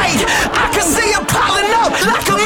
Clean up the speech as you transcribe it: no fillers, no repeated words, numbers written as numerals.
I can see you piling up like a